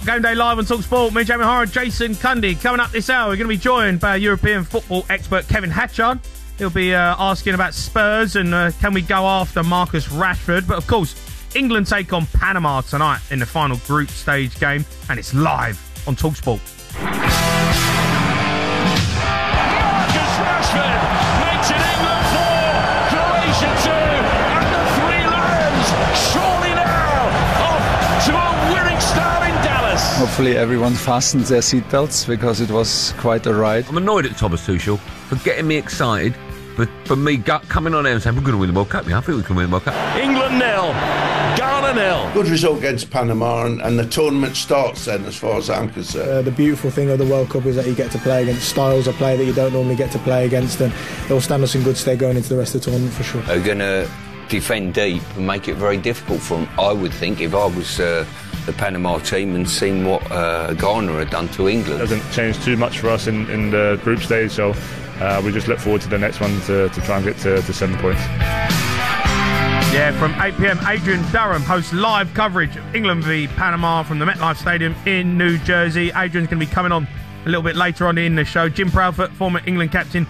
Game Day live on TalkSport. Me, Jamie Horror, Jason Cundy. Coming up this hour, we're going to be joined by European football expert Kevin Hatchard. He'll be asking about Spurs and can we go after Marcus Rashford. But of course, England take on Panama tonight in the final group stage game, and it's live on TalkSport. Marcus Rashford makes it England 4, Croatia 2, and the Three Lions surely now off to a winning start in Dallas. Hopefully everyone fastened their seatbelts because it was quite a ride. I'm annoyed at Thomas Tuchel for getting me excited, for me coming on there and saying we're going to win the World Cup. Yeah, I think we can win the World Cup. England 0, Ghana 0. Good result against Panama, and the tournament starts then, as far as I'm concerned. The beautiful thing of the World Cup is that you get to play against styles of play that you don't normally get to play against, and it will stand us in good stead going into the rest of the tournament for sure. They're going to defend deep and make it very difficult for them, I would think, if I was the Panama team and seen what Ghana had done to England. It doesn't change too much for us in the group stage, so we just look forward to the next one to try and get to 7 points. Yeah, from 8 p.m, Adrian Durham hosts live coverage of England v Panama from the MetLife Stadium in New Jersey. Adrian's going to be coming on a little bit later on in the show. Jim Proudfoot, former England captain,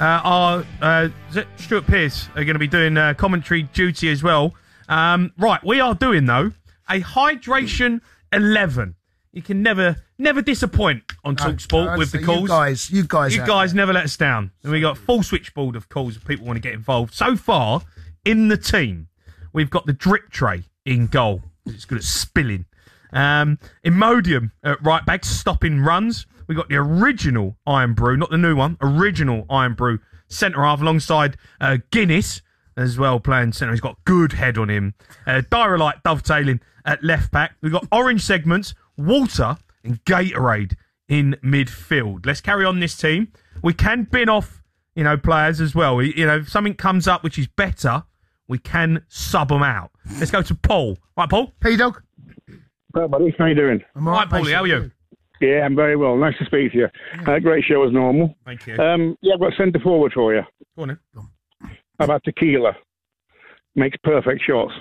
Stuart Pearce are going to be doing commentary duty as well. Right, we are doing, though, a Hydration 11. You can never disappoint on TalkSport with the calls. You guys never let us down. And we got a full switchboard of calls if people want to get involved. So far, in the team, we've got the drip tray in goal. It's good at spilling. Imodium at right back, stopping runs. We've got the original Iron Brew, not the new one, original Iron Brew centre half alongside Guinness as well, playing centre. He's got good head on him. Diarrhea dovetailing at left back. We've got orange segments, water and Gatorade in midfield. Let's carry on this team. We can bin off, players as well. If something comes up which is better, we can sub them out. Let's go to Paul. Right, Paul? Hey, Dog. Well, buddy, how you doing? I'm right, Paulie, how are you? Yeah, I'm very well. Nice to speak to you. Great show as normal. Thank you. I've got centre forward for you. Go on then. How about Tequila? Makes perfect shots.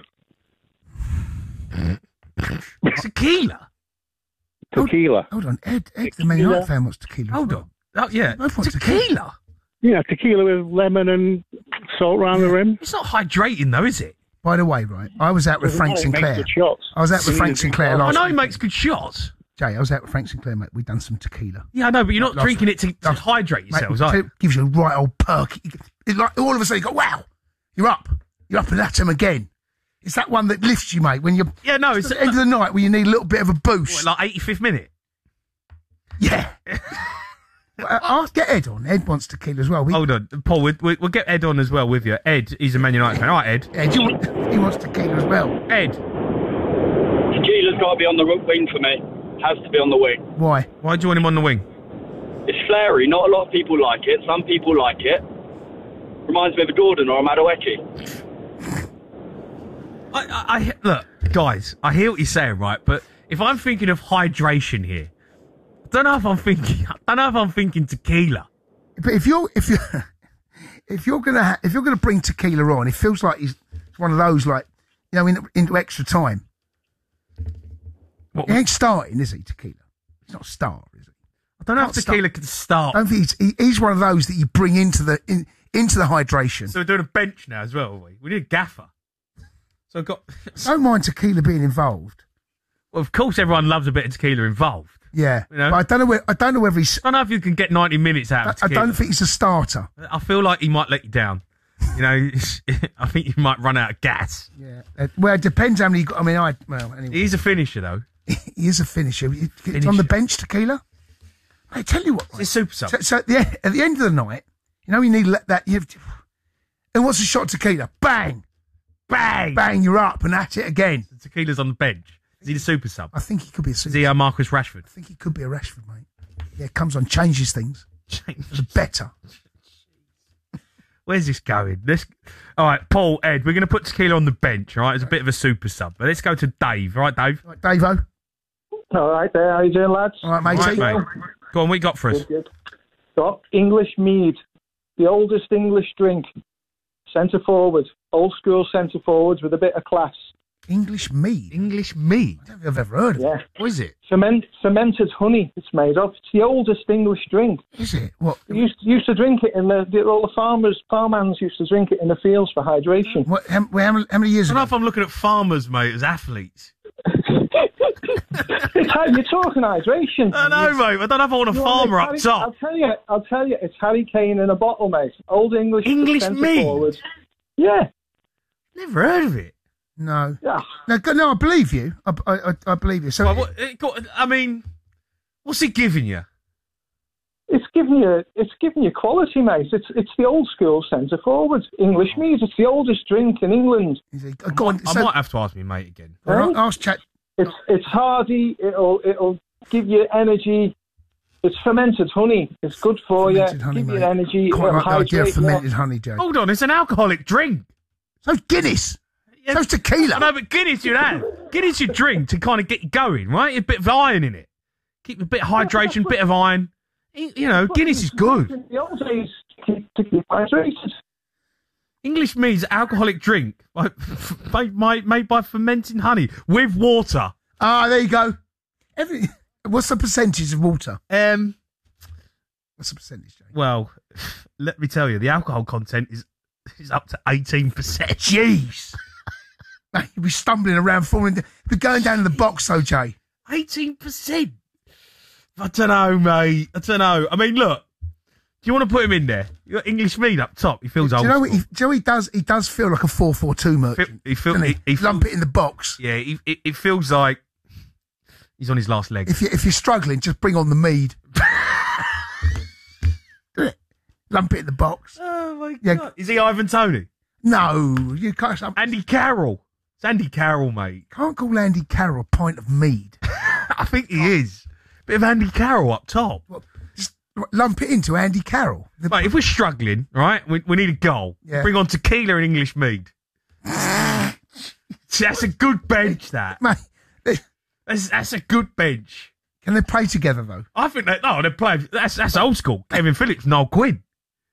Tequila? Tequila. Hold on. Ed the Man United fan wants tequila. Hold on. Oh, yeah. Both want Tequila? Yeah, tequila with lemon and salt around the rim. It's not hydrating, though, is it? By the way, right, I was out with Frank Sinclair. I was out with Frank Sinclair last week. I know week. he makes good shots. Jay, I was out with Frank Sinclair, mate. We've done some tequila. Yeah, I know, but you're not drinking it to hydrate yourselves, mate, are you? It gives you a right old perk. It's like all of a sudden you go, wow, you're up. You're up and at him again. It's that one that lifts you, mate, when you're... Yeah, no, it's at the end of the night where you need a little bit of a boost. What, like 85th minute? Yeah. I'll get Ed on. Ed wants tequila as well. Hold on, Paul, we'll get Ed on as well with you. Ed, he's a Man United fan. All right, Ed. Ed, he wants tequila as well. Ed. Tequila's got to be on the wing for me. Has to be on the wing. Why? Why do you want him on the wing? It's flary. Not a lot of people like it. Some people like it. Reminds me of a Gordon or a Madueke. I look, guys, I hear what you're saying, right? But if I'm thinking of hydration here, I don't know if I'm thinking tequila. But if you're gonna bring tequila on, it feels like it's one of those, like, into extra time. He ain't starting, is he, tequila? He's not a star, is he? I don't know if tequila can start. I don't think he's one of those that you bring into the hydration. So we're doing a bench now as well, are we? We need a gaffer. So I've got... Don't mind tequila being involved. Well, of course everyone loves a bit of tequila involved. Yeah. But I don't know whether he's... I don't know if you can get 90 minutes out of tequila. I don't think he's a starter. I feel like he might let you down. I think you might run out of gas. Yeah. Well, it depends how many you got. I mean, anyway. He's a finisher, though. He is a finisher. It's on the bench, tequila. I tell you what, it's a super sub. So at the end of the night, you need to let that. And what's a shot of tequila? Bang, bang, bang. You're up and at it again. The tequila's on the bench. Is he the super sub? I think he could be a super. Is he Marcus Rashford? I think he could be a Rashford, mate. Yeah, comes on, changes things. The better. Where's this going? All right, Paul, Ed, we're going to put tequila on the bench, all right? It's a bit of a super sub. But let's go to Dave. All right, Dave? All right, Dave-o. All right there. How you doing, lads? All right, matey. All right, mate. Go on, what you got for us? Good. Got English mead, the oldest English drink. Centre forward, old school centre forwards with a bit of class. English mead. English mead. I don't think I've ever heard of it. What is it? Fermented honey. It's made of. It's the oldest English drink. Is it? What? They used to drink it in all the farmhands used to drink it in the fields for hydration. What? How many years I don't know ago? if I'm looking at farmers, mate, as athletes. It's how you're talking hydration. I know, mate. I don't know if I want a farmer up top. I'll tell you, it's Harry Kane in a bottle, mate. Old English centre mead. forward. Yeah. Never heard of it. No. Yeah. No, I believe you. I believe you. So, I mean, what's it giving you? It's giving you quality, mate. It's the old school centre forward. English mead. It's the oldest drink in England. Go on. I might have to ask my mate again. Ask chat. It's hardy. It'll give you energy. It's fermented honey. It's good for Fermented you. honey, Give you mate. energy. Quite It'll like the idea of hydrate fermented you. honey, Joe. Hold on, it's an alcoholic drink. So Guinness. So's tequila. I know, but Guinness you'd have. Guinness you drink to kind of get you going, right? A bit of iron in it. Keep a bit of hydration, bit of iron. You know, Guinness is good. In the old days, to keep hydrated. English mead's alcoholic drink made by fermenting honey with water. Ah, there you go. What's the percentage of water? What's the percentage, Jay? Well, let me tell you, the alcohol content is up to 18%. Jeez. Mate, you'll be stumbling around, we're going down in the box, though, Jay. 18%? I don't know, mate. I don't know. I mean, look, do you want to put him in there? You got English mead up top. He feels old. Do you know what he does? He does feel like a 442 merchant. He lump it in the box. Yeah, it feels like he's on his last leg. If you're struggling, just bring on the mead. Do it. Lump it in the box. Oh my God! Is he Ivan Toney? No, you can't. Andy Carroll. It's Andy Carroll, mate. Can't call Andy Carroll a pint of mead. I think he is. Bit of Andy Carroll up top. Well, just lump it into Andy Carroll. Mate, if we're struggling, right, we need a goal. Yeah. Bring on tequila and English mead. That's a good bench, that. Mate, that's a good bench. Can they play together, though? I think they're playing. That's old school. Kevin Phillips, Noel Quinn.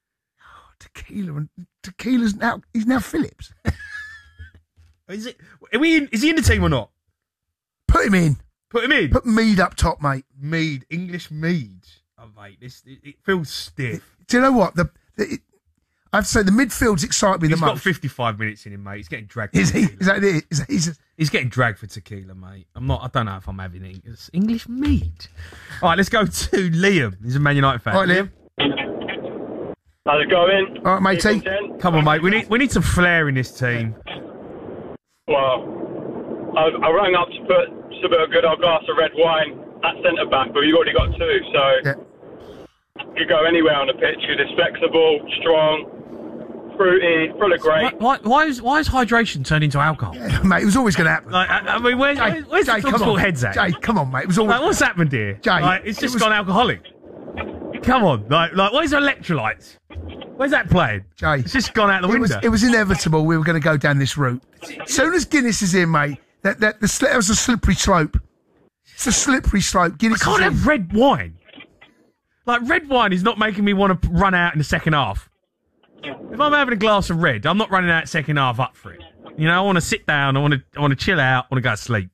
Tequila's now. He's now Phillips. Is he in the team or not? Put him in. Put him in. Put mead up top, mate. Mead, English mead. Oh, mate, it feels stiff. Do you know what? I have to say the midfield's excited me the most. most. He's got 55 minutes in him, mate. He's getting dragged. Is he? Is that it? He's getting dragged for tequila, mate. I don't know if I'm having it. It's English mead. All right, let's go to Liam. He's a Man United fan. All right, Liam. How's it going? All right, matey. Come on, mate. We need some flair in this team. Well, I rang up to put just a bit of good old glass of red wine at centre back, but you've already got two, so you go anywhere on the pitch. It's flexible, strong, fruity, full of grape. Why is hydration turned into alcohol? Yeah, mate, it was always going to happen. Like, I mean, where's Jay, the football heads at? Jay, come on, mate. It was always. Like, what's happened here? Jay, like, it's just gone alcoholic. Come on, like where's electrolytes? Where's that playing? Jay, it's just gone out the window. It was inevitable. We were going to go down this route. As soon as Guinness is in, mate, that was a slippery slope. It's a slippery slope. Guinness. I can't have red wine. Like, red wine is not making me want to run out in the second half. If I'm having a glass of red, I'm not running out second half up for it. You know, I want to sit down. I want to chill out. I want to go to sleep.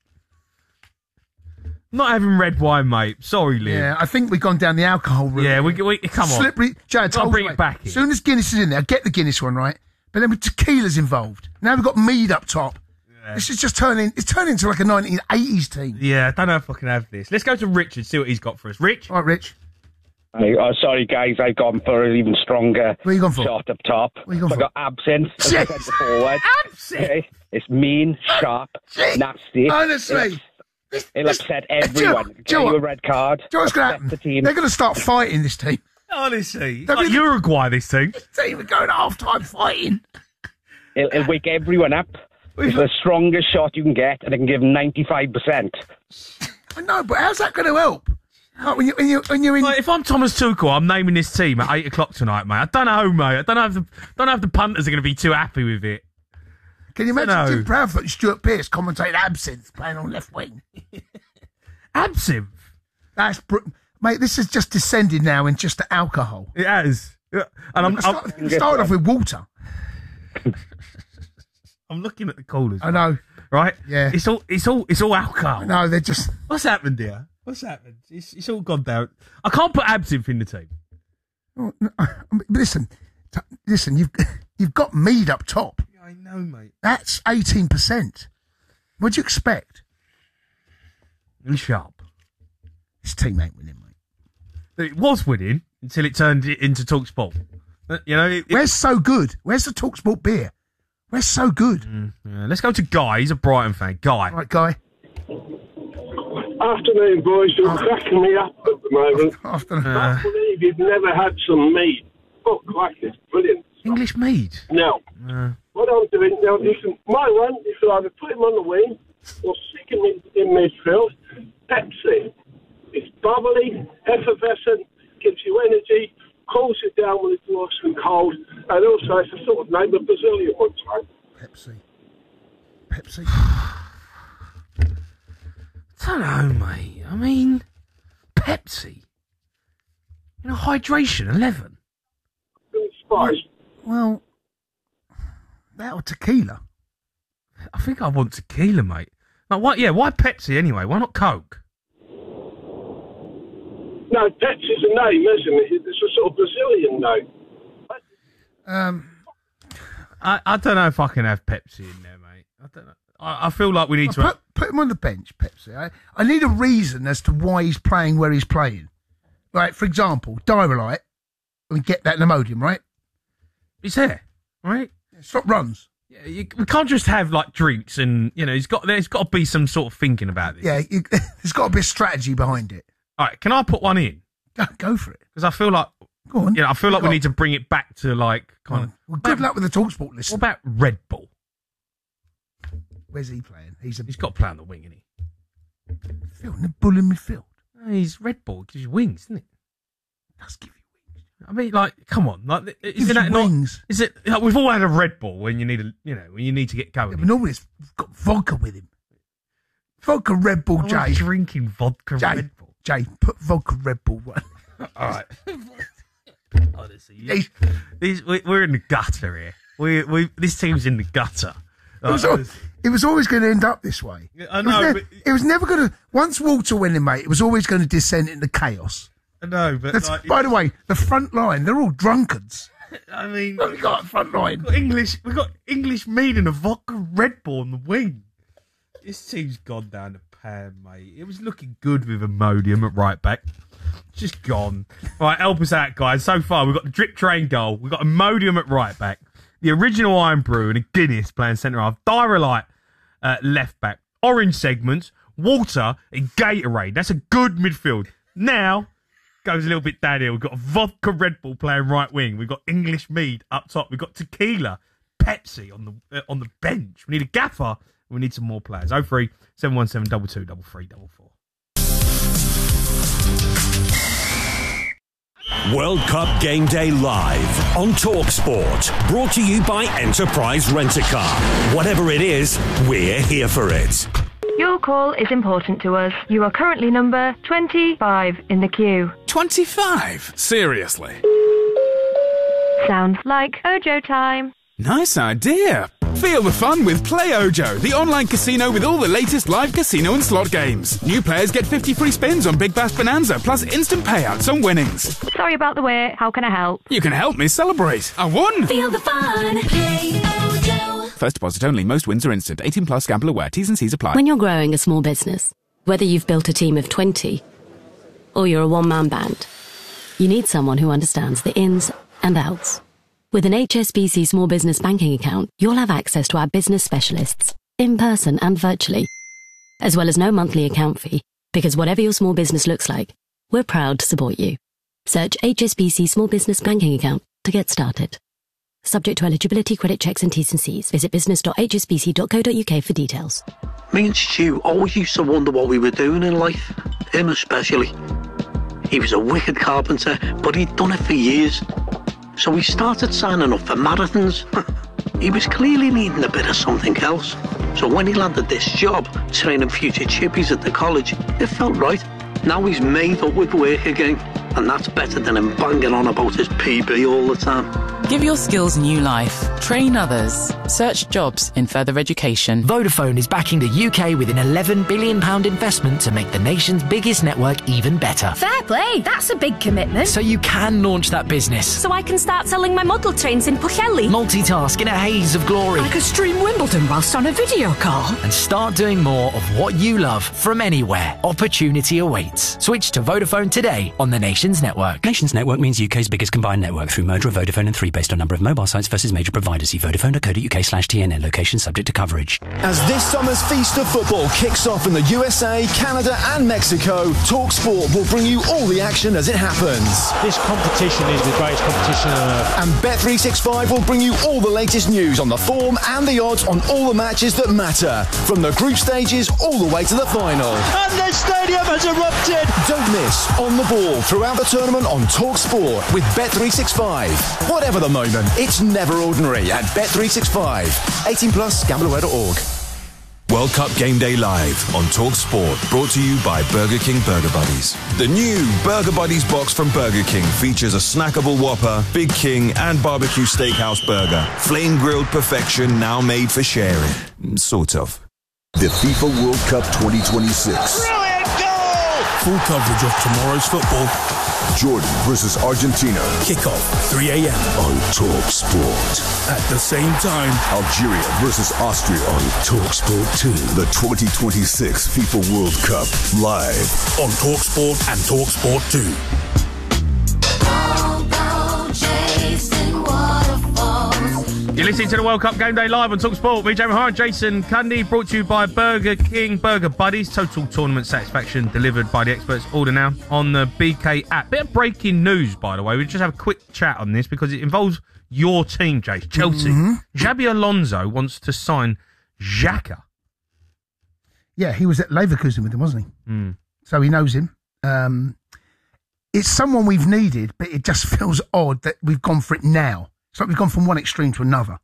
I'm not having red wine, mate. Sorry, Liam. Yeah, I think we've gone down the alcohol route. Yeah, we come on. Slippery. Jay, I told bring you, it back in. As soon as Guinness is in there, I get the Guinness one, right? But then with tequila's involved. Now we've got mead up top. Yeah. This is just turning into like a 1980s team. Yeah, I don't know if I can have this. Let's go to Richard, see what he's got for us. Rich? All right, Rich. Sorry, guys, I've gone for an even stronger What are you going for? shot up top. What are you going I've for? got absinthe as a centre forward. Absinthe? Okay? It's mean, sharp, nasty. Honestly. It'll upset everyone. Get you a red card. Do you know what's going to happen? The team. They're going to start fighting this team. Honestly. It's like Uruguay, this thing. Team are going half-time fighting. It'll wake everyone up. It's the strongest shot you can get, and it can give 95%. I know, but how's that going to help? Like when you're in... Like, if I'm Thomas Tuchel, I'm naming this team at 8 o'clock tonight, mate. I don't know, mate. I don't know if the punters are going to be too happy with it. Can you imagine Tim Proudfoot and Stuart Pearce commentating absinthe playing on left wing? Absinthe? Mate, this has just descended now in just alcohol. It has. Yeah. And started off with water. I'm looking at the callers. I know. right? Yeah. It's all alcohol. No, they're just... What's happened here? What's happened? It's all gone down. I can't put absinthe in the team. Oh, no, listen, you've got mead up top. I know, mate. That's 18%. What do you expect? Really sharp. This team ain't winning, mate. It was winning until it turned into TalkSport. You know, where's So Good? Where's the TalkSport beer? Where's So Good? Yeah. Let's go to Guy. He's a Brighton fan. Guy. Right, Guy. Afternoon, boys. You're cracking me up at the moment. Afternoon. I can't believe you've never had some mead. Oh, quite, it's brilliant. English mead? Now, what I'm doing now, my one, you should either put him on the wing or stick him in midfield. Pepsi. It's bubbly, effervescent, gives you energy, cools you down when it's nice and cold, and also it's a sort of name of Brazilian one time. Pepsi. I don't know, mate. I mean, Pepsi. You know, hydration, 11. Spice. Well, that or tequila. I think I want tequila, mate. Like, what? Yeah, why Pepsi anyway? Why not Coke? No, Pepsi's a name, isn't it? It's a sort of Brazilian name. I don't know if I can have Pepsi in there, mate. I don't know. I feel like we need to put him on the bench, Pepsi. I need a reason as to why he's playing where he's playing. Like, for example, Diarrhea, we get that in Imodium, right? He's there, right? Stop runs. Yeah, we can't just have like drinks and there's got to be some sort of thinking about this. Yeah, there's got to be a strategy behind it. All right, can I put one in? Go for it. Because I feel like, go on. I feel like we need to bring it back to like kind of. Well, good luck with the TalkSport list. What about Red Bull? Where's he playing? He's got to play on the wing, isn't he? Phil, the bull in midfield. No, he's Red Bull. Gives you wings, doesn't it? Does give you wings. I mean, like, come on, like, Gives you wings. Is it? Like, we've all had a Red Bull when you need when you need to get going. Yeah, but normally it's got vodka with him. Vodka Red Bull, Jay. Drinking vodka Red Bull. Jay, put vodka Red Bull one. All right. Honestly, we're in the gutter here. This team's in the gutter. It was always going to end up this way. I know, it was never going to. Once Walter went in, mate, it was always going to descend into chaos. I know, but by the way, the front line—they're all drunkards. I mean, we got a front line. We got English mead and a vodka Red Bull on the wing. This team's gone down the pan, mate. It was looking good with Imodium at right back. Just gone. All right, help us out, guys. So far, we've got the Drip Train goal. We've got Imodium at right back. The original Iron Brew and a Guinness playing centre half. Diarrhea left back. Orange segments. Water and Gatorade. That's a good midfield. Now, goes a little bit downhill. We've got a vodka Red Bull playing right wing. We've got English mead up top. We've got tequila, Pepsi on the bench. We need a gaffer. We need some more players. 03 717 22 3344. World Cup Game Day live on TalkSport. Brought to you by Enterprise Rent-A-Car. Whatever it is, we're here for it. Your call is important to us. You are currently number 25 in the queue. 25? Seriously? Sounds like Ojo time. Nice idea. Feel the fun with Play Ojo, the online casino with all the latest live casino and slot games. New players get 50 free spins on Big Bash Bonanza, plus instant payouts on winnings. Sorry about the wait. How can I help? You can help me celebrate. I won! Feel the fun. Play Ojo. First deposit only. Most wins are instant. 18 plus. Gamble aware. T's and C's apply. When you're growing a small business, whether you've built a team of 20 or you're a one-man band, you need someone who understands the ins and outs. With an HSBC small business banking account, you'll have access to our business specialists, in person and virtually, as well as no monthly account fee, because whatever your small business looks like, we're proud to support you. Search HSBC Small Business Banking Account to get started. Subject to eligibility, credit checks and T's and C's. Visit business.hsbc.co.uk for details. Me and Stu always used to wonder what we were doing in life, him especially. He was a wicked carpenter, but he'd done it for years. So we started signing up for marathons. He was clearly needing a bit of something else. So when he landed this job, training future chippies at the college, it felt right. Now he's made up with work again. And that's better than him banging on about his PB all the time. Give your skills new life. Train others. Search jobs in further education. Vodafone is backing the UK with an £11 billion investment to make the nation's biggest network even better. Fair play, that's a big commitment. So you can launch that business. So I can start selling my model trains in Pwllheli. Multitask in a haze of glory. I could stream Wimbledon whilst on a video call. And start doing more of what you love from anywhere. Opportunity awaits. Switch to Vodafone today on the Nations Network. Nations Network means UK's biggest combined network through merger of Vodafone and 3 based on number of mobile sites versus major providers. See vodafone.co.uk/TNN. Location subject to coverage. As this summer's feast of football kicks off in the USA, Canada and Mexico, TalkSport will bring you all the action as it happens. This competition is the greatest competition on earth. And Bet365 will bring you all the latest news on the form and the odds on all the matches that matter, from the group stages all the way to the final. And the stadium has erupted! Don't miss On the Ball throughout the tournament on TalkSport with Bet365. Whatever the moment, it's never ordinary at Bet365. 18 plus, gambleaware.org. World Cup Game Day Live on TalkSport, brought to you by Burger King Burger Buddies. The new Burger Buddies box from Burger King features a snackable Whopper, Big King and barbecue steakhouse burger. Flame grilled perfection, now made for sharing. Sort of. The FIFA World Cup 2026. Brilliant goal! Full coverage of tomorrow's football. Jordan versus Argentina. Kickoff 3 a.m. on TalkSport. At the same time, Algeria versus Austria on TalkSport 2. The 2026 FIFA World Cup live on TalkSport and TalkSport 2. You're listening to the World Cup Game Day Live on TalkSport. Me, Jamie Hart, Jason Cundy, brought to you by Burger King Burger Buddies. Total tournament satisfaction delivered by the experts. Order now on the BK app. Bit of breaking news, by the way. We just have a quick chat on this because it involves your team, Jace, Chelsea. Xabi Alonso wants to sign Xhaka. Yeah, he was at Leverkusen with him, wasn't he? So he knows him. It's someone we've needed, but it just feels odd that we've gone for it now. It's like we've gone from one extreme to another.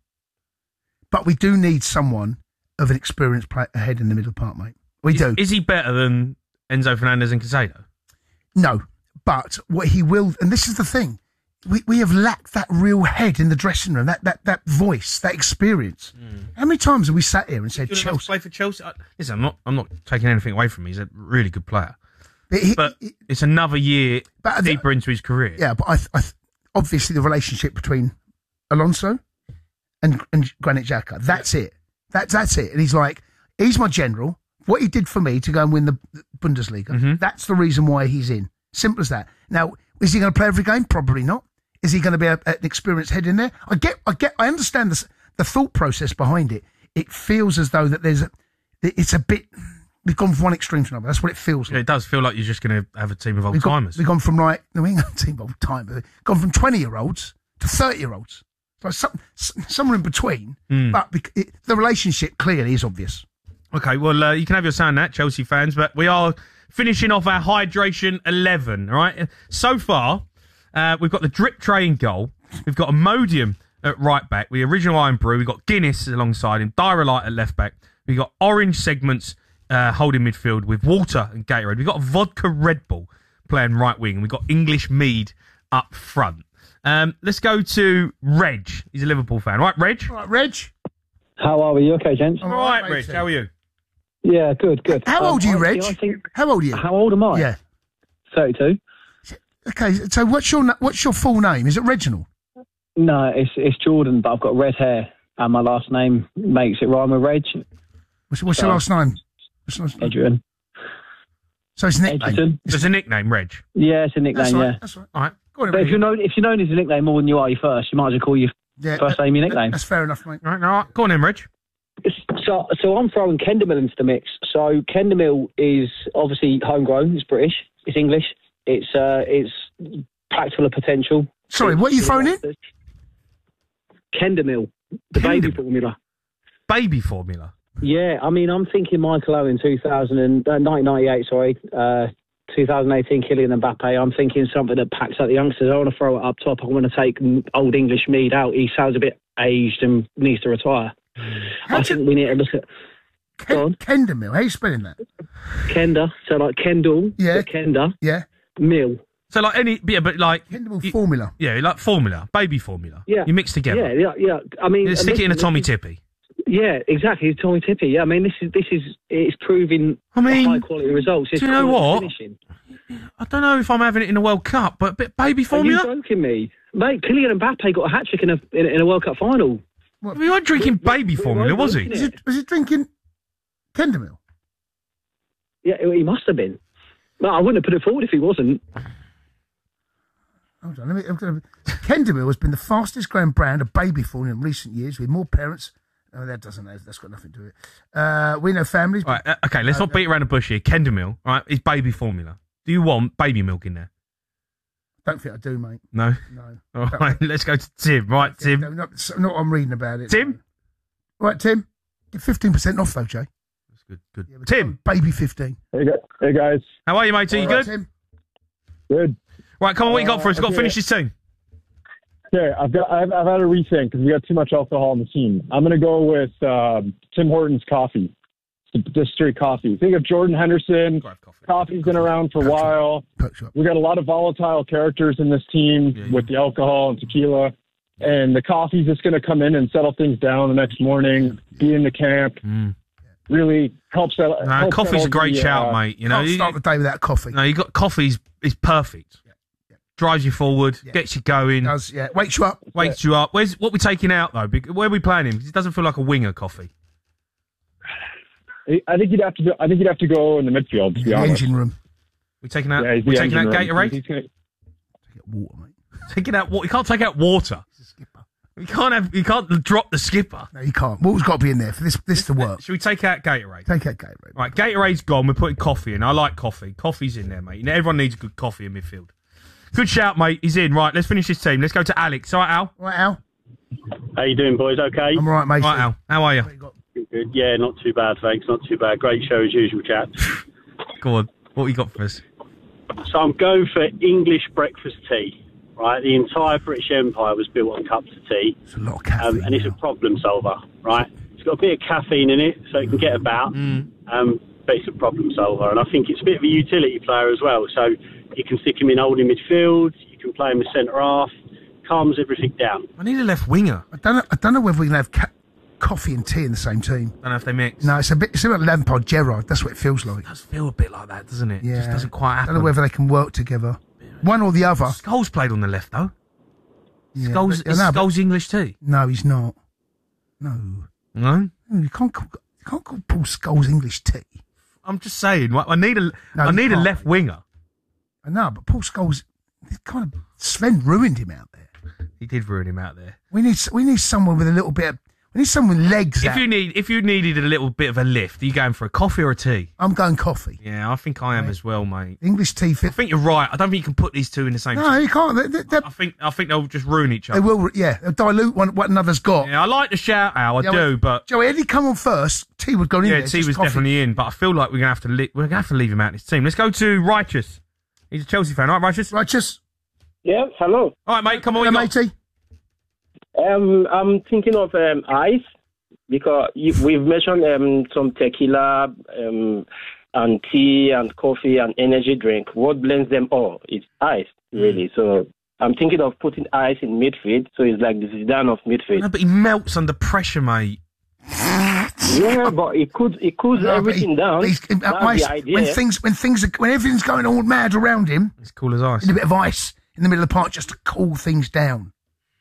But we do need someone of an experienced player ahead in the middle part, mate. We do. Is he better than Enzo Fernandez and Casado? No, but what he will, and this is the thing, we have lacked that real head in the dressing room, that voice, that experience. How many times have we sat here and said Chelsea? Play for Chelsea? Listen, I'm not taking anything away from him. He's a really good player. But it's another year deeper into his career. Yeah, but I obviously the relationship between Alonso and Granit Xhaka, that's it. That's it. And he's like, he's my general. What he did for me to go and win the Bundesliga, that's the reason why he's in. Simple as that. Now, is he going to play every game? Probably not. Is he going to be an experienced head in there? I understand the thought process behind it. It feels as though that it's a bit, we've gone from one extreme to another. That's what it feels like. It does feel like you're just going to have a team of old-timers. We've gone from we ain't got a team of old-timers. We've gone from 20-year-olds to 30-year-olds. So somewhere in between. But the relationship clearly is obvious. Okay, well, you can have your say on that, Chelsea fans, but we are finishing off our hydration 11, all right? So far, we've got the drip tray in goal. We've got Imodium at right back. The original Iron Brew. We've got Guinness alongside him. Diarrhea at left back. We've got orange segments holding midfield with water and Gatorade. We've got a vodka Red Bull playing right wing. And we've got English mead up front. Let's go to Reg. He's a Liverpool fan. Right, Reg? All right, Reg. How are we? You okay, gents? All right, Reg. How are you? Yeah, good. How old are you, Reg? How old are you? How old am I? Yeah. 32. Okay, so what's your full name? Is it Reginald? No, it's Jordan, but I've got red hair, and my last name makes it rhyme with Reg. What's your last name? Adrian. So it's a nickname. Edgerton. It's a nickname, Reg. Yeah, it's a nickname. That's right. Yeah. That's right. All right. Go on, but if you're known as a nickname more than you are your first, you might as well call your first name your nickname. That's fair enough, mate. All right, go on then, Reg. So I'm throwing Kendall into the mix. So Kendall is obviously homegrown. It's British. It's English. It's packed full of potential. Sorry, what are you throwing in? Kendall, the baby formula. Baby formula. Yeah, I mean, I'm thinking Michael Owen 1998. Sorry, 2018 Kylian Mbappe. I'm thinking something that packs up the youngsters. I want to throw it up top. I want to take old English Mead out. He sounds a bit aged and needs to retire. I think we need to look at Kendall. How are you spelling that? Kenda. So like Kendall. Yeah. Kenda. Yeah. Mill. So like but like formula. Yeah, like formula, baby formula. Yeah. You mix together. Yeah. I mean, You stick it in a Tommy Tippy. Yeah, exactly. Tommy Tippy. Yeah, I mean, it's proving high quality results. Do you know what? I don't know if I'm having it in a World Cup, but baby formula. Are you joking me, mate? Kylian Mbappe got a hat trick in a World Cup final. What? We weren't drinking baby formula, was he? Was he drinking Kendamil? Yeah, he must have been. No, I wouldn't have put it forward if he wasn't. Hold on, Kendamil has been the fastest growing brand of baby formula in recent years, with more parents. Oh, that's got nothing to do with it. We know families. Right, okay, let's not beat around the bush here. Kendamil, right, is baby formula. Do you want baby milk in there? Don't think I do, mate. No? No. All right, let's go to Tim. Right, Tim. No, not what I'm reading about it. Tim? Right, Tim. Get 15% off, though, Jay. That's good. Yeah, Tim? Baby 15. Hey, guys. How are you, mate? Are you good? Tim? Good. Right, come on, what you got for us? We've got to finish this team. Okay, I've had a rethink because we got too much alcohol in the team. I'm going to go with Tim Hortons coffee. Just straight coffee. Think of Jordan Henderson. Coffee's been around for a while. We got a lot of volatile characters in this team with the alcohol and tequila. And the coffee's just going to come in and settle things down the next morning, be in the camp. Really helps out. Coffee's a great shout, mate. You know, Can't start the day without coffee. No, you got coffee's perfect. Drives you forward, gets you going. Does, wakes you up. Wakes you up. What we taking out though? Where are we playing him? Because it doesn't feel like a winger coffee. I think you'd have to go in the midfield. To be honest. Engine room. We taking out. We're taking out Gatorade. Take out water, mate. Taking out water. You can't take out water. You can't drop the skipper. No, you can't. Water's got to be in there for this to work. Should we take out Gatorade? Take out Gatorade. Right, Gatorade's gone. We're putting coffee in. I like coffee. Coffee's in there, mate. You know, everyone needs good coffee in midfield. Good shout, mate. He's in. Right, let's finish this team. Let's go to Alex. All right, Al? All right, Al? How you doing, boys? Okay? I'm all right, mate. All right, Al. How are you? Good. Yeah, not too bad, thanks. Not too bad. Great show as usual, chaps. Go on. What you got for us? So I'm going for English breakfast tea, right? The entire British Empire was built on cups of tea. It's a lot of caffeine. And it's a problem solver, right? It's got a bit of caffeine in it, so it can get about, but it's a problem solver. And I think it's a bit of a utility player as well. So you can stick him in holding midfield, you can play him as centre half, calms everything down. I need a left winger. I don't know whether we can have coffee and tea in the same team. I don't know if they mix. No, it's a bit like Lampard, Gerrard. That's what it feels like. It does feel a bit like that, doesn't it? Yeah. It just doesn't quite happen. I don't know whether they can work together. One or the other. Scholes played on the left, though. Yeah, Scholes English tea? No, he's not. No. No? You can't call Paul Scholes English tea. I'm just saying. I need a left winger. I know, but Paul Scholes, Sven ruined him out there. He did ruin him out there. We need someone with a little bit of... We need someone with legs. If you needed a little bit of a lift, are you going for a coffee or a tea? I'm going coffee. Yeah, I think I am as well, mate. English tea fit. I think you're right. I don't think you can put these two in the same. No, you can't. I think they'll just ruin each other. They will. Yeah, they'll dilute what another's got. Yeah, I like the shout out. I do, but Joey, had he come on first, tea would go in. Yeah, tea was definitely in. But I feel like we're gonna have to leave him out of this team. Let's go to Righteous. He's a Chelsea fan, right? Righteous. Yeah. Hello. All right, mate. Come on, matey. I'm thinking of ice. Because we've mentioned some tequila and tea and coffee and energy drink. What blends them all? It's ice, really. So I'm thinking of putting ice in midfield. So it's like the Zidane of midfield. No, but he melts under pressure, mate. Yeah, but it cools everything down. That's the idea. When everything's going all mad around him, it's cool as ice. A bit of ice in the middle of the park just to cool things down.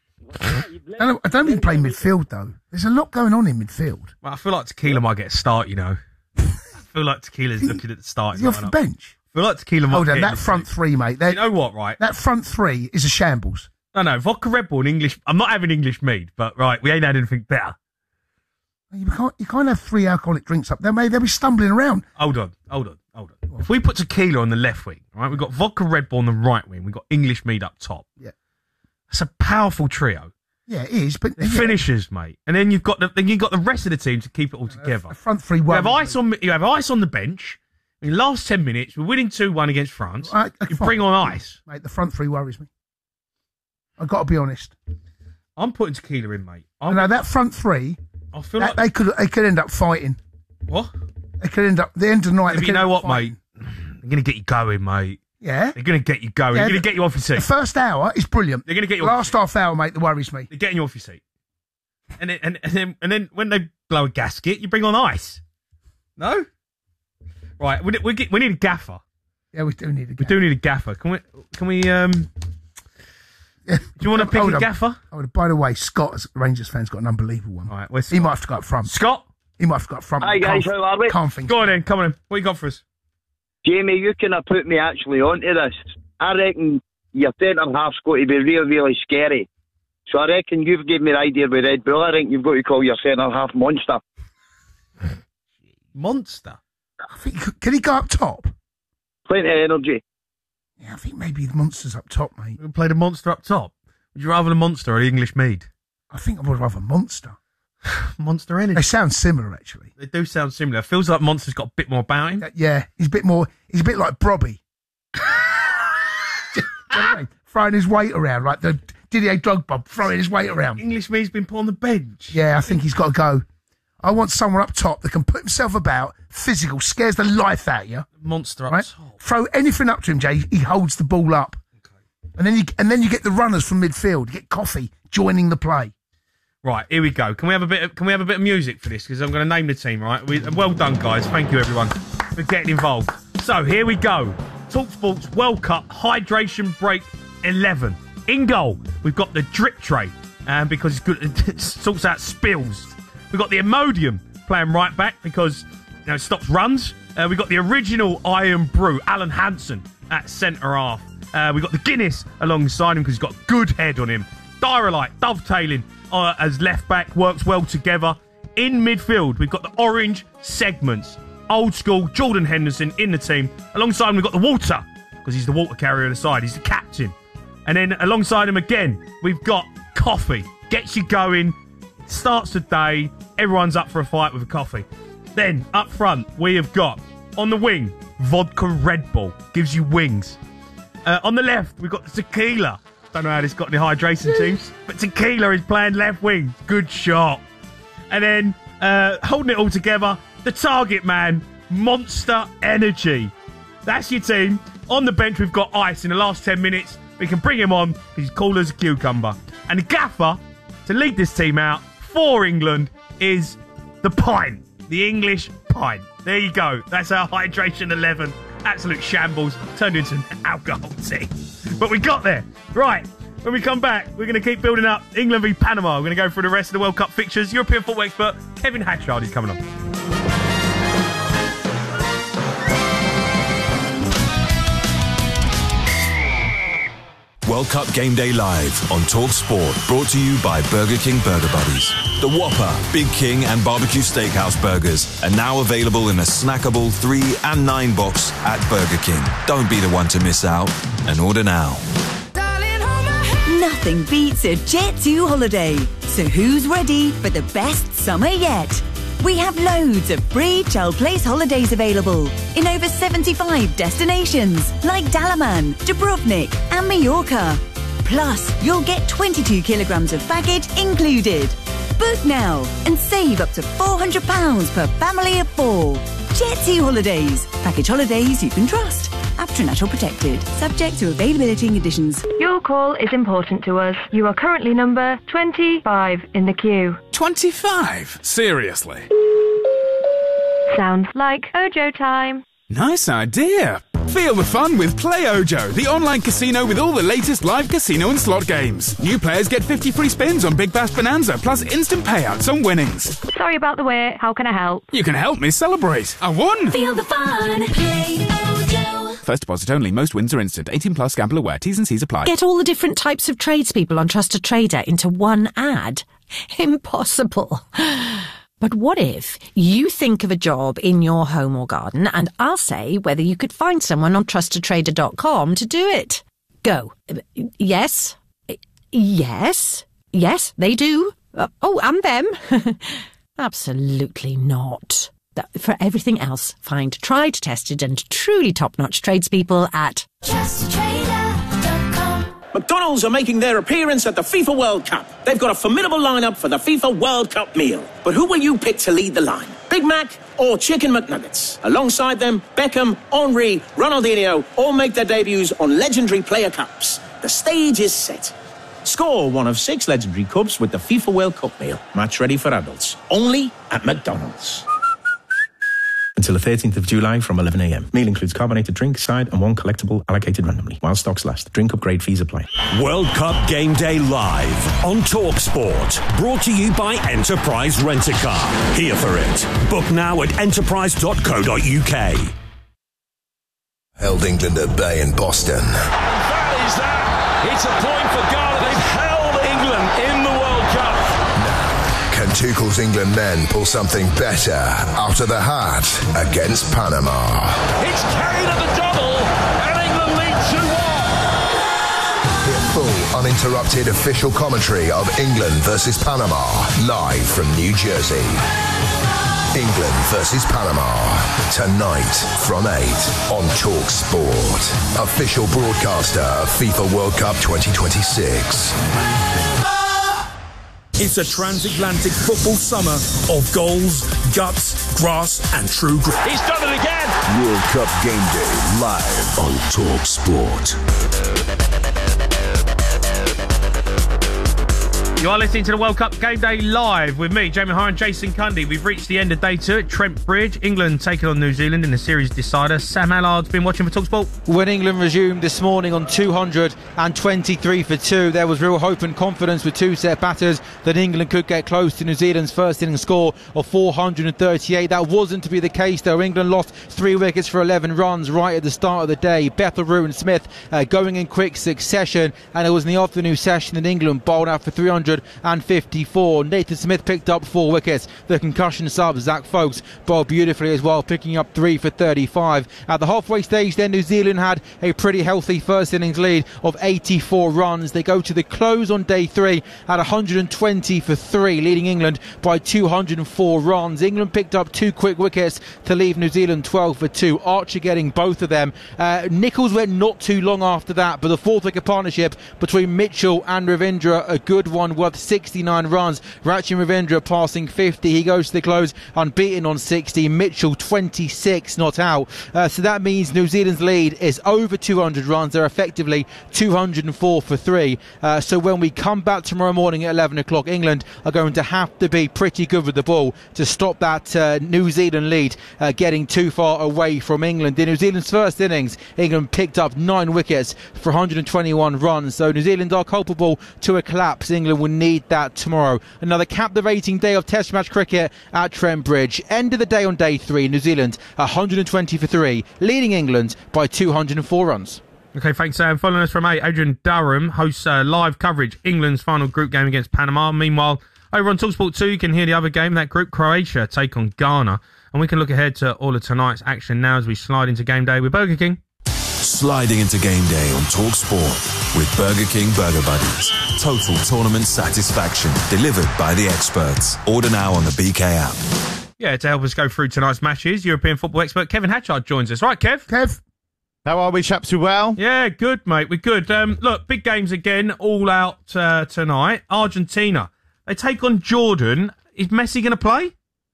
I don't even play midfield, though. There's a lot going on in midfield. Well, I feel like Tequila might get a start, you know. I feel like Tequila's looking at the start. Is he off the bench? I feel like Tequila might Hold on, get that front three, mate. You know what, right? That front three is a shambles. No, vodka Red Bull and English... I'm not having English mead, but, right, we ain't had anything better. You can't have 3 alcoholic drinks up there, mate. They'll be stumbling around. Hold on. If we put Tequila on the left wing, right, we've got vodka Red Bull on the right wing, we've got English mead up top. Yeah. That's a powerful trio. Yeah, it is, but... Finishers, mate. And then you've got the rest of the team to keep it all together. The front three... You have ice on the bench. In the last 10 minutes, we're winning 2-1 against France. You bring on ice. Mate, the front three worries me. I've got to be honest. I'm putting Tequila in, mate. No, that front three... I feel like... They could end up fighting. What? They could end up... The end of the night... Yeah, but you know what, mate? They're going to get you going, mate. Yeah. They're going to get you going. Yeah, They're going to get you off your seat. The first hour is brilliant. They're going to get you Last half hour, mate, that worries me. They're getting you off your seat. And then when they blow a gasket, you bring on ice. No? Right, we need a gaffer. Yeah, we do need a gaffer. We do need a gaffer. Can we do you want to pick a gaffer? Oh, by the way, Scott, as a Rangers fan's got an unbelievable one. All right, where's he might have to go up front. Scott? He might have to go up front. Hi guys, how are we? Can't think. Go on then, come on in. What you got for us? Jamie, you kind of put me actually onto this. I reckon your centre-half's got to be really, really scary. So I reckon you've given me the idea with Red Bull. I think you've got to call your centre-half Monster. Monster? I think, can he go up top? Plenty of energy. Yeah, I think maybe the Monster's up top, mate. We play the Monster up top. Would you rather the Monster or the English Mead? I think I would rather Monster. Monster Energy. They sound similar, actually. They do sound similar. Feels like Monster's got a bit more about him. Yeah, he's a bit like Brobby. Do you know what I mean? Throwing his weight around, like the Didier Drogba throwing his weight around. English Mead's been put on the bench. Yeah, I think he's got to go. I want someone up top that can put himself about, physical, scares the life out of you. Monster up right? top. Throw anything up to him, Jay. He holds the ball up. Okay. And then you get the runners from midfield. You get Coffee joining the play. Right, here we go. Can we have a bit of music for this? Because I'm going to name the team, right? Well done, guys. Thank you, everyone, for getting involved. So, here we go. TalkSport's World Cup Hydration Break 11. In goal, we've got the drip tray, because it's good. It sorts out spills. We've got the Imodium playing right back because it stops runs. We've got the original Iron Brew, Alan Hansen, at centre half. We've got the Guinness alongside him because he's got a good head on him. Diarrhea dovetailing as left back, works well together. In midfield, we've got the orange segments. Old school Jordan Henderson in the team. Alongside him, we've got the water because he's the water carrier on the side. He's the captain. And then alongside him again, we've got Coffee. Gets you going, starts the day. Everyone's up for a fight with a coffee. Then up front, we have got on the wing, Vodka Red Bull. Gives you wings. On the left, we've got the Tequila. Don't know how this got any hydration teams, but Tequila is playing left wing. Good shot. And then holding it all together, the target man, Monster Energy. That's your team. On the bench, we've got Ice in the last 10 minutes. We can bring him on. He's cool as a cucumber. And the gaffer to lead this team out for England is the pint. The English pint. There you go. That's our hydration 11. Absolute shambles. Turned into an alcohol team. But we got there. Right. When we come back, we're going to keep building up England v Panama. We're going to go through the rest of the World Cup fixtures. European football expert Kevin Hatchard is coming on. World Cup Game Day Live on TalkSport, brought to you by Burger King Burger Buddies. The Whopper, Big King and Barbecue Steakhouse burgers are now available in a snackable 3 and 9 box at Burger King. Don't be the one to miss out, and order now. Nothing beats a Jet2 holiday. So who's ready for the best summer yet? We have loads of free Child Place holidays available in over 75 destinations like Dalaman, Dubrovnik and Mallorca. Plus, you'll get 22 kilograms of baggage included. Book now and save up to £400 per family of 4. Jet2 Holidays. Package holidays you can trust. After National Protected. Subject to availability and conditions. Your call is important to us. You are currently number 25 in the queue. 25? Seriously? Sounds like Ojo time. Nice idea. Feel the fun with Play Ojo, the online casino with all the latest live casino and slot games. New players get 50 free spins on Big Bash Bonanza, plus instant payouts on winnings. Sorry about the wait. How can I help? You can help me celebrate. I won! Feel the fun. Play Ojo. First deposit only. Most wins are instant. 18 plus. Gamble aware. T's and C's apply. Get all the different types of tradespeople on Trusted Trader into one ad. Impossible. But what if you think of a job in your home or garden and I'll say whether you could find someone on trustedtrader.com to do it? Go. Yes. Yes. Yes, they do. And them. Absolutely not. For everything else, find tried, tested and truly top-notch tradespeople at TrustedTrader.com. McDonald's are making their appearance at the FIFA World Cup. They've got a formidable lineup for the FIFA World Cup meal. But who will you pick to lead the line? Big Mac or Chicken McNuggets. Alongside them, Beckham, Henry, Ronaldinho all make their debuts on legendary player cups. The stage is set. Score one of 6 legendary cups with the FIFA World Cup meal. Match ready for adults. Only at McDonald's. Until the 13th of July from 11 a.m. Meal includes carbonated drink, side and 1 collectible allocated randomly. While stocks last. Drink upgrade fees apply. World Cup Game Day live on TalkSport. Brought to you by Enterprise Rent-A-Car. Here for it. Book now at enterprise.co.uk. Held England at bay in Boston. And that is that. It's a point for Ghana. They've held England in the World Cup. Can Tuchel's England men pull something better out of the hat against Panama? It's carried at the double, and England lead 2-1. Hear full, uninterrupted official commentary of England versus Panama, live from New Jersey. England versus Panama, tonight from 8 on TalkSport. Official broadcaster of FIFA World Cup 2026. It's a transatlantic football summer of goals, guts, grass, and true grit. He's done it again. World Cup Game Day live on TalkSport. You are listening to the World Cup Game Day live with me, Jamie Hire and Jason Cundy. We've reached the end of day 2 at Trent Bridge. England taking on New Zealand in the series decider. Sam Allard's been watching for TalkSport. When England resumed this morning on 223 for 2, there was real hope and confidence with 2 set batters that England could get close to New Zealand's first innings score of 438. That wasn't to be the case though. England lost 3 wickets for 11 runs right at the start of the day. Bethel and Smith going in quick succession, and it was in the afternoon session that England bowled out for 354. Nathan Smith picked up 4 wickets. The concussion sub, Zach Folkes, bowled beautifully as well, picking up 3 for 35. At the halfway stage then, New Zealand had a pretty healthy first innings lead of 84 runs. They go to the close on day 3 at 120 for 3, leading England by 204 runs. England picked up 2 quick wickets to leave New Zealand 12 for 2. Archer getting both of them. Nichols went not too long after that, but the 4th wicket partnership between Mitchell and Ravindra, a good one, worth 69 runs. Rachin Ravindra passing 50. He goes to the close unbeaten on 60. Mitchell 26 not out. So that means New Zealand's lead is over 200 runs. They're effectively 204 for 3. So when we come back tomorrow morning at 11 o'clock, England are going to have to be pretty good with the ball to stop that New Zealand lead getting too far away from England. In New Zealand's first innings, England picked up 9 wickets for 121 runs. So New Zealand are culpable to a collapse. England will need that tomorrow. Another captivating day of Test match cricket at Trent Bridge. End of the day on day 3. New Zealand 120 for 3, leading England by 204 runs. Okay, thanks, Sam. Following us from 8, Adrian Durham hosts live coverage England's final group game against Panama. Meanwhile, over on TalkSport 2, you can hear the other game, that group, Croatia take on Ghana. And we can look ahead to all of tonight's action now as we slide into game day with Burger King. Sliding into game day on TalkSport with Burger King Burger Buddies. Total tournament satisfaction delivered by the experts. Order now on the BK app. Yeah, to help us go through tonight's matches, European football expert Kevin Hatchard joins us. Right, Kev? Kev? How are we, chaps? We well? Yeah, good, mate. We're good. Look, big games again, all out tonight. Argentina, they take on Jordan. Is Messi going to play?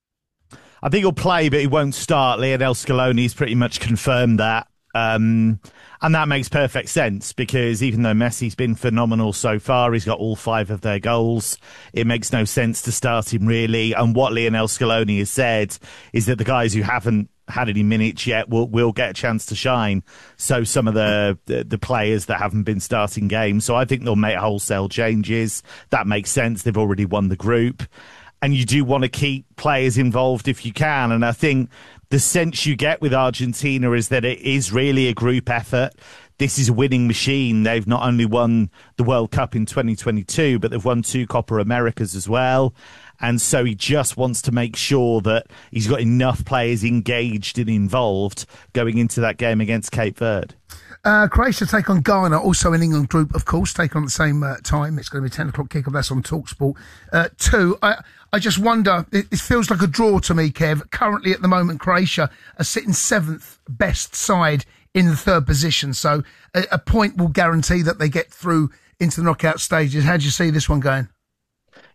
I think he'll play, but he won't start. Lionel Scaloni's pretty much confirmed that. And that makes perfect sense because even though Messi's been phenomenal so far, he's got all 5 of their goals. It makes no sense to start him, really. And what Lionel Scaloni has said is that the guys who haven't had any minutes yet will get a chance to shine. So some of the players that haven't been starting games. So I think they'll make wholesale changes. That makes sense. They've already won the group. And you do want to keep players involved if you can. And I think the sense you get with Argentina is that it is really a group effort. This is a winning machine. They've not only won the World Cup in 2022, but they've won 2 Copa Americas as well. And so he just wants to make sure that he's got enough players engaged and involved going into that game against Cape Verde. Croatia take on Ghana, also in England group, of course, take on at the same time. It's going to be 10 o'clock kickoff. That's on TalkSport 2. I just wonder, it feels like a draw to me, Kev. Currently, at the moment, Croatia are sitting 7th best side in the 3rd position. So a point will guarantee that they get through into the knockout stages. How do you see this one going?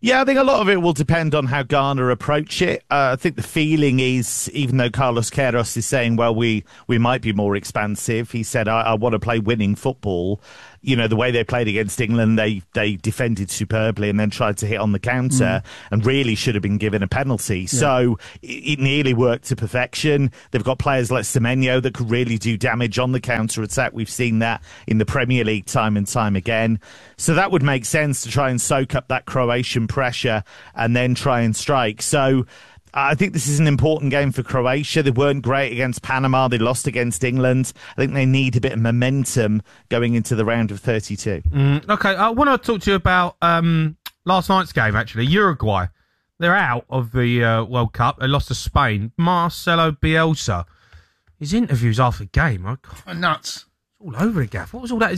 Yeah, I think a lot of it will depend on how Ghana approach it. I think the feeling is, even though Carlos Queiroz is saying, well, we might be more expansive, he said, I want to play winning football. You know, the way they played against England, they defended superbly and then tried to hit on the counter and really should have been given a penalty. Yeah. So it nearly worked to perfection. They've got players like Semenyo that could really do damage on the counter-attack. We've seen that in the Premier League time and time again. So that would make sense to try and soak up that Croatian pressure and then try and strike. So I think this is an important game for Croatia. They weren't great against Panama. They lost against England. I think they need a bit of momentum going into the round of 32. Okay, I want to talk to you about last night's game, actually. Uruguay. They're out of the World Cup. They lost to Spain. Marcelo Bielsa. His interviews after the game are nuts. All over the gaff. What was all that?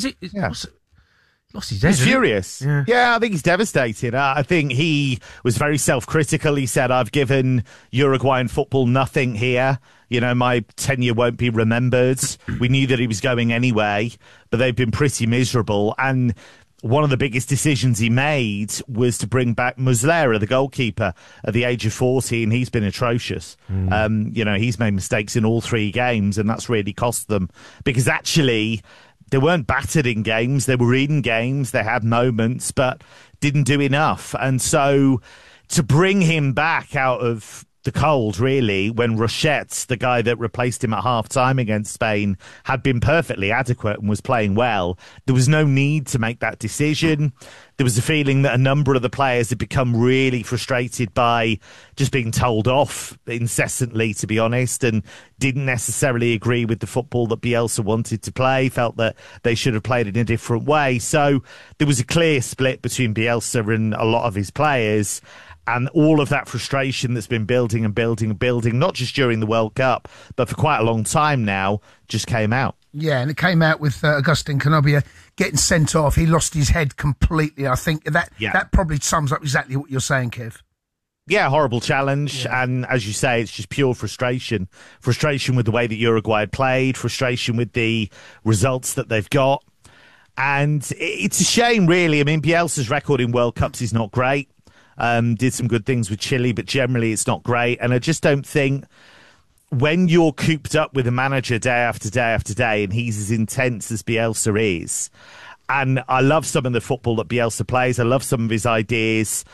Lost his head. He's furious. Yeah, I think he's devastated. I think he was very self-critical. He said, I've given Uruguayan football nothing here. You know, my tenure won't be remembered. We knew that he was going anyway, but they've been pretty miserable. And one of the biggest decisions he made was to bring back Muslera, the goalkeeper, at the age of 40, and he's been atrocious. You know, he's made mistakes in all 3 games, and that's really cost them. Because actually, they weren't battered in games. They were in games. They had moments, but didn't do enough. And so to bring him back out of the cold, really, when Rochette, the guy that replaced him at half-time against Spain, had been perfectly adequate and was playing well, there was no need to make that decision. There was a feeling that a number of the players had become really frustrated by just being told off incessantly, to be honest, and didn't necessarily agree with the football that Bielsa wanted to play, felt that they should have played in a different way. So there was a clear split between Bielsa and a lot of his players. And all of that frustration that's been building and building and building, not just during the World Cup, but for quite a long time now, just came out. Yeah, and it came out with Agustín Canobia getting sent off. He lost his head completely. I think that probably sums up exactly what you're saying, Kev. Yeah, horrible challenge. Yeah. And as you say, it's just pure frustration. Frustration with the way that Uruguay had played, frustration with the results that they've got. And it's a shame, really. I mean, Bielsa's record in World Cups is not great. Did some good things with Chile, but generally it's not great. And I just don't think when you're cooped up with a manager day after day after day, and he's as intense as Bielsa is, and I love some of the football that Bielsa plays. I love some of his ideas,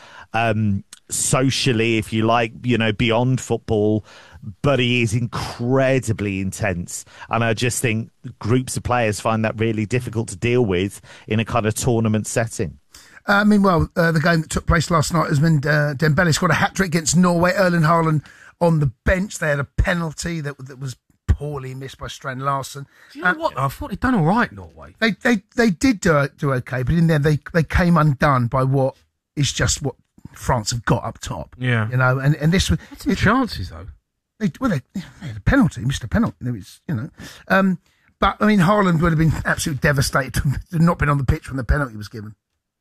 socially, if you like, you know, beyond football, but he is incredibly intense. And I just think groups of players find that really difficult to deal with in a kind of tournament setting. Meanwhile, the game that took place last night, Osman Dembele scored a hat-trick against Norway. Erling Haaland on the bench. They had a penalty that was poorly missed by Strand Larsen. Do you know what? I thought they'd done all right, Norway. They did do okay, but in there they came undone by what is just what France have got up top. Yeah. You know, and this was... Some chances, though. They had a penalty, missed a penalty. It was, you know... but, I mean, Haaland would have been absolutely devastated to have not been on the pitch when the penalty was given.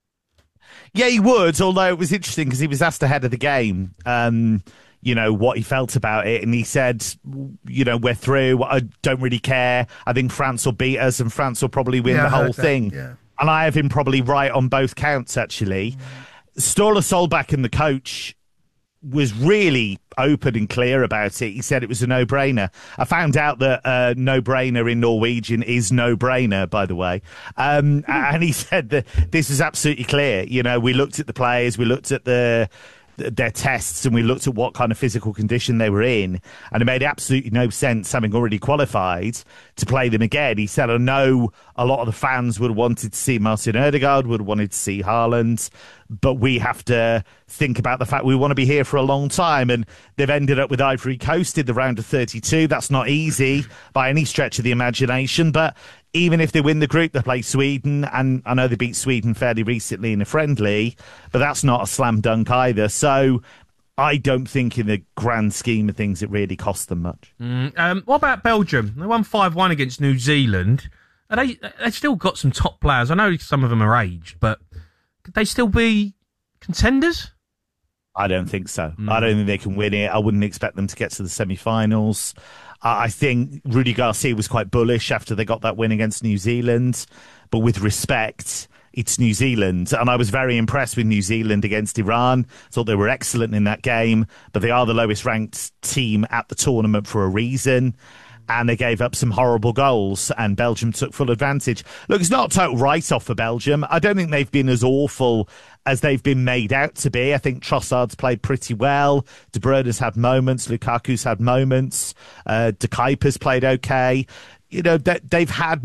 Yeah, he would, although it was interesting because he was asked ahead of the game, you know, what he felt about it. And he said, you know, we're through. I don't really care. I think France will beat us and France will probably win the whole thing. Yeah. And I have him probably right on both counts, actually. Ståle Solbakken and the coach was really open and clear about it. He said it was a no-brainer. I found out that no-brainer in Norwegian is no-brainer, by the way. And he said that this was absolutely clear. You know, we looked at the players, we looked at their tests, and we looked at what kind of physical condition they were in, and it made absolutely no sense, having already qualified, to play them again. He said, I know a lot of the fans would have wanted to see Martin Ødegaard, would have wanted to see Haaland, but we have to think about the fact we want to be here for a long time. And they've ended up with Ivory Coast in the round of 32. That's not easy by any stretch of the imagination, but even if they win the group, they play Sweden, and I know they beat Sweden fairly recently in a friendly, but that's not a slam dunk either. So I don't think in the grand scheme of things it really cost them much. What about Belgium? They won 5-1 against New Zealand. They've still got some top players. I know some of them are aged, but could they still be contenders? I don't think so. I don't think they can win it. I wouldn't expect them to get to the semi-finals. I think Rudy Garcia was quite bullish after they got that win against New Zealand. But with respect, it's New Zealand. And I was very impressed with New Zealand against Iran. Thought they were excellent in that game, but they are the lowest ranked team at the tournament for a reason. And they gave up some horrible goals, and Belgium took full advantage. Look, it's not a total write-off for Belgium. I don't think they've been as awful as they've been made out to be. I think Trossard's played pretty well. De Bruyne's had moments. Lukaku's had moments. De Kuyper's played okay. You know, they've had